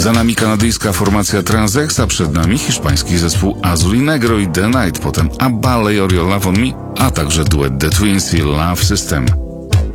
Za nami kanadyjska formacja Transex, a przed nami hiszpański zespół Azul y Negro i The Night, potem ABBA, Lay Your Love on Me, a także duet The Twins i Love System.